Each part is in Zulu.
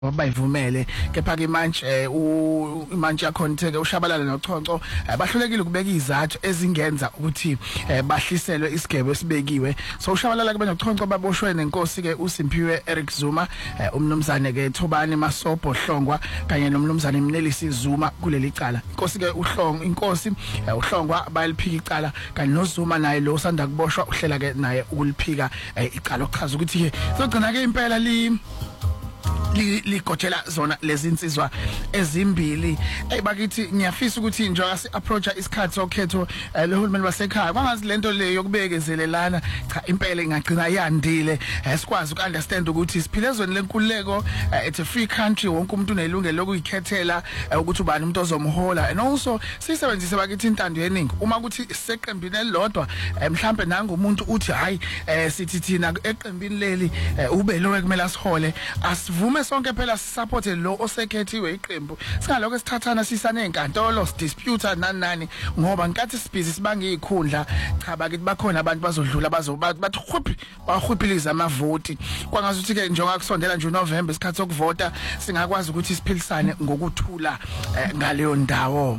bayivumele kepha ke manje imanje yakhona ushabalala noChonco bahlulekile ukubeka izathu ezingenza ukuthi bahliselwe isigebe esibekiwe so ushabalala ke noChonco baboshwe nenkosi ke uSimphiwe Eric Zuma umnumzane ke Thobani Masobo Hlongwa kanye nomnumzane Mnelisi Zuma kuleli cala inkosi ke inkosi uHlongwa bayiliphika icala kanye noZuma naye lo sanda kuboshwa uhlela ke naye ukuliphika icala okuchaza ukuthi ke sogcina ke impela ligotshela zona lezi insizwa ezimbili bakithi ngiyafisa ukuthi njengoba si approacha isikhathi sokhetho lehulumeni basekhaya kwangazi lento le yokubekezelelana cha impela ingagcina yandile sikwazi ukunderstand ukuthi siphile ezweni lenkululeko it's a free country wonke umuntu unelungelo lokuyikhethela ukuthi ubani umuntu ozomhola and also sisebenzise bakithi intando yeningi uma ukuthi siseqembini elilodwa mhlambe nanga umuntu uthi hayi sithi thina eqembini leli ube lo ekumele asihole asivume sonke phela support lo osekhethiwe iqembu singaloko sithathana sisane enkantolo dispute nani ngoba nkathi sibhizi sibanga izikhundla cha bakithi bakhona abantu bazodlula bathi khuphi bahupiliza amavoti kwangazuthi ke njengoba kusondela nje uNovember isikhathi sokuvota singakwazi ukuthi siphilisane ngokuthula ngaleyo ndawo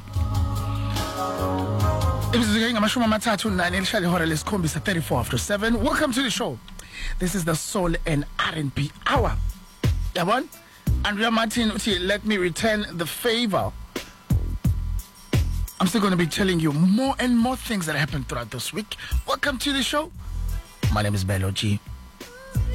Ibizike ngamashumi amathathu nani elishale ihora lesikhombisa 34 after 7 welcome to the show this is the soul and R&B hour Yabon Andrea Martin let me return the favor I'm still going to be telling you more and more things that happened throughout this week welcome to the show my name is Bello G